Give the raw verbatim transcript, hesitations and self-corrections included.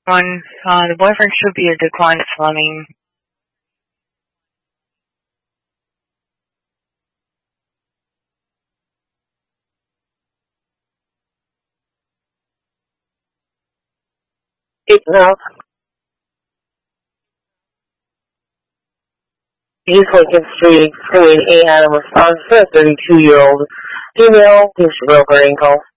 One, uh, the boyfriend should be a declined Fleming. It's enough. East Lincoln Street, Suite A had a response for a thirty-two-year-old female who's broke her ankle.